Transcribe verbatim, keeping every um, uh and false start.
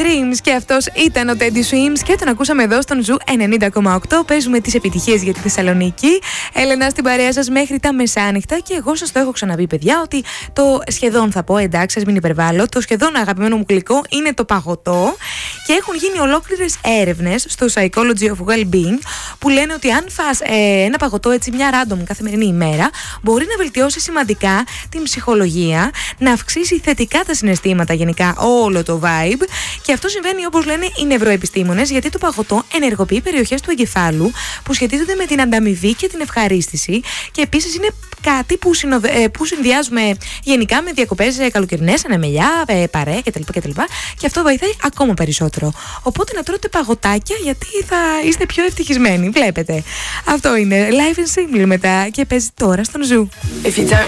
Dreams και αυτός ήταν ο Teddy Swims και τον ακούσαμε εδώ στον Ζου ενενήντα κόμμα οκτώ. Παίζουμε τις επιτυχίες για τη Θεσσαλονίκη. Έλενα στην παρέα σας μέχρι τα μεσάνυχτα και εγώ σας το έχω ξαναπεί, παιδιά, ότι το σχεδόν θα πω, εντάξει, ας μην υπερβάλλω, το σχεδόν αγαπημένο μου γλυκό είναι το παγωτό και έχουν γίνει ολόκληρες έρευνες στο Psychology of Well-being που λένε ότι αν φας ε, ένα παγωτό έτσι μια random καθημερινή ημέρα μπορεί να βελτιώσει σημαντικά την ψυχολογία, να αυξήσει θετικά τα συναισθήματα, γενικά όλο το vibe. Και αυτό συμβαίνει, όπως λένε οι νευροεπιστήμονες, γιατί το παγωτό ενεργοποιεί περιοχές του εγκεφάλου που σχετίζονται με την ανταμοιβή και την ευχαρίστηση και επίσης είναι κάτι που, συνοδε... που συνδυάζουμε γενικά με διακοπές καλοκαιρινές, ανεμελιά, παρέα κτλ. κτλ. Και αυτό βοηθάει ακόμα περισσότερο. Οπότε να τρώτε παγωτάκια γιατί θα είστε πιο ευτυχισμένοι. Βλέπετε. Αυτό είναι Live and Simple μετά και παίζει τώρα στον Ζου.